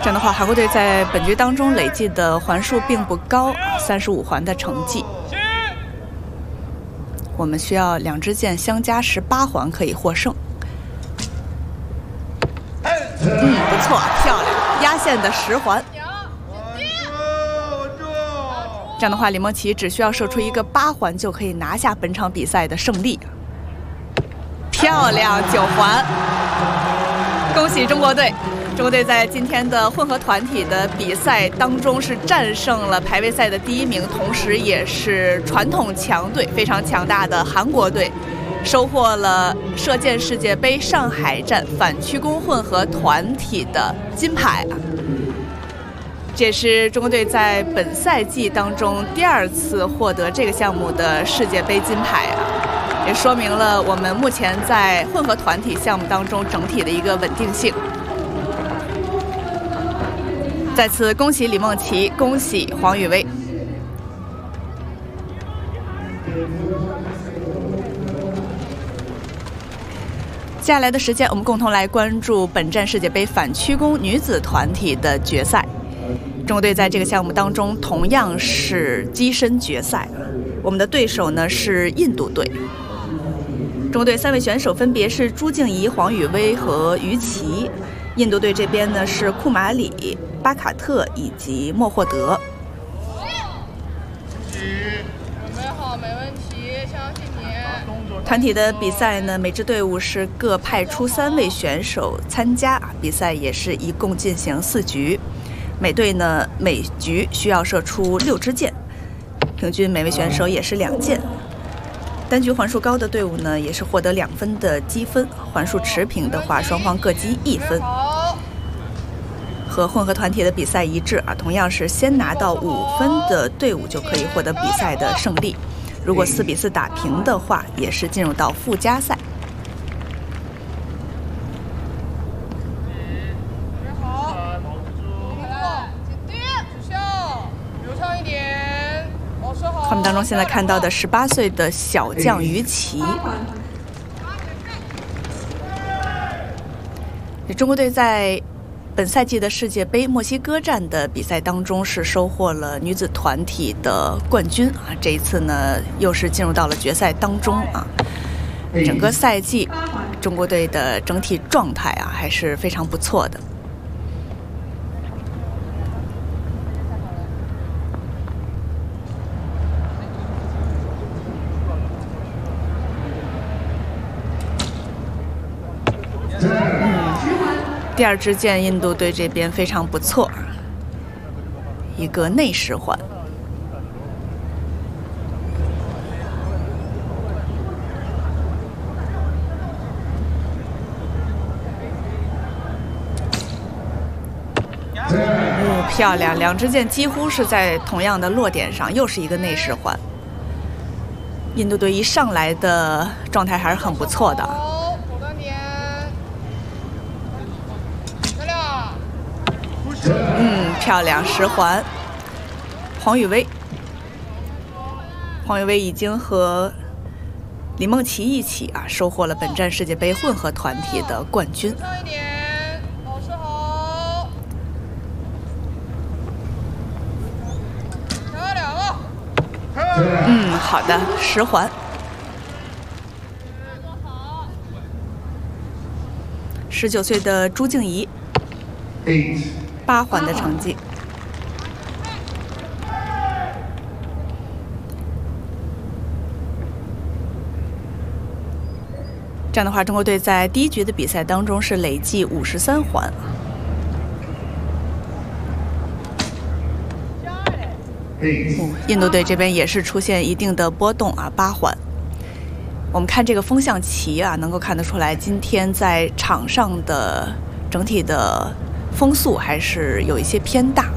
这样的话，韩国队在本局当中累计的环数并不高，35环的成绩。我们需要2支箭相加18环可以获胜。不错，漂亮，压线的10环。这样的话，李梦琪只需要射出一个8环就可以拿下本场比赛的胜利。漂亮，9环，恭喜中国队！中国队在今天的混合团体的比赛当中是战胜了排位赛的第1名，同时也是传统强队非常强大的韩国队，收获了射箭世界杯上海站反曲弓混合团体的金牌。这也是中国队在本赛季当中第2次获得这个项目的世界杯金牌也说明了我们目前在混合团体项目当中整体的一个稳定性。再次恭喜李梦琪，恭喜黄宇威。接下来的时间，我们共同来关注本站世界杯反曲弓女子团体的决赛。中国队在这个项目当中同样是跻身决赛，我们的对手呢是印度队。中国队3位选手分别是朱静怡、黄宇威和于琦，印度队这边呢是库马里、巴卡特以及莫霍德。 准备好，没问题，相信你。 团体的比赛呢，每支队伍是各派出3位选手参加，比赛也是一共进行4局。每队呢每局需要射出6支箭，平均每位选手也是2箭。单局环数高的队伍呢，也是获得2分的积分；环数持平的话，双方各积1分。和混合团体的比赛一致同样是先拿到5分的队伍就可以获得比赛的胜利。如果4比4打平的话，也是进入到附加赛。画面当中现在看到的18岁的小将于琦，中国队在本赛季的世界杯墨西哥站的比赛当中是收获了女子团体的冠军这一次呢又是进入到了决赛当中整个赛季中国队的整体状态还是非常不错的。第2支箭，印度队这边非常不错，一个内10环。漂亮，2支箭几乎是在同样的落点上，又是一个内10环。印度队一上来的状态还是很不错的。漂亮10环，黄宇威已经和李梦琪一起收获了本站世界杯混合团体的冠军。 老师好，漂亮好的，10环。19岁的朱静怡，8环的成绩。这样的话，中国队在第1局的比赛当中是累计53环。印度队这边也是出现一定的波动8环。我们看这个风向旗能够看得出来，今天在场上的整体的风速还是有一些偏大。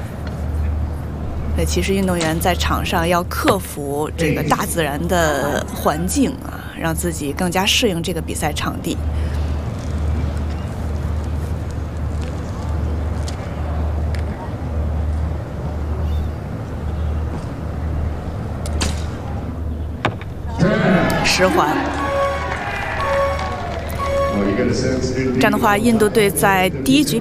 其实运动员在场上要克服这个大自然的环境让自己更加适应这个比赛场地。10环。这样的话，印度队在第1局